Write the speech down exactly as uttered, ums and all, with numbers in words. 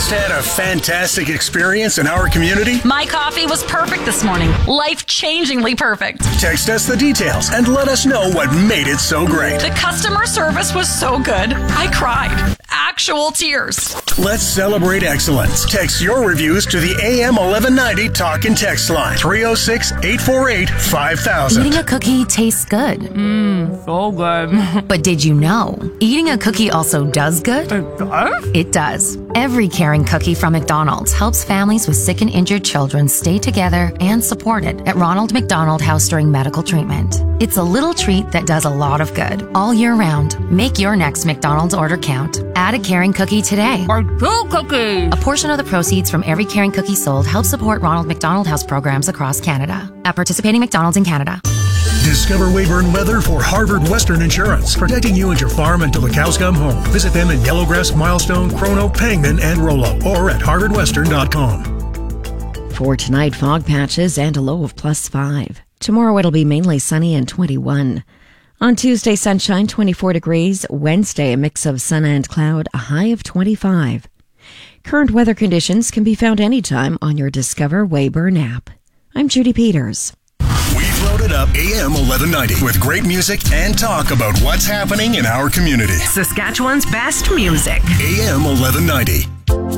Just had a fantastic experience in our community? My coffee was perfect this morning. Life-changingly perfect. Text us the details and let us know what made it so great. The customer service was so good. I cried. Actual tears. Let's celebrate excellence. Text your reviews to the A M eleven ninety Talk and Text line. three oh six, eight four eight, five thousand. Eating a cookie tastes good. Mmm, so good. But did you know, eating a cookie also does good? It does? It does. Every caring cookie from McDonald's helps families with sick and injured children stay together and supported at Ronald McDonald House during medical treatment. It's a little treat that does a lot of good all year round. Make your next McDonald's order count. Add a caring cookie today. Or two cookies. A portion of the proceeds from every caring cookie sold helps support Ronald McDonald House programs across Canada. At participating McDonald's in Canada. Discover Weyburn Weather for Harvard Western Insurance, protecting you and your farm until the cows come home. Visit them in Yellowgrass, Milestone, Chrono, Pangman, and Rollo, or at harvard western dot com. For tonight, fog patches and a low of plus five. Tomorrow it'll be mainly sunny and twenty-one. On Tuesday, sunshine, twenty-four degrees. Wednesday, a mix of sun and cloud, a high of twenty-five. Current weather conditions can be found anytime on your Discover Weyburn app. I'm Judy Peters. We've loaded up A M eleven ninety with great music and talk about what's happening in our community. Saskatchewan's best music. A M eleven ninety.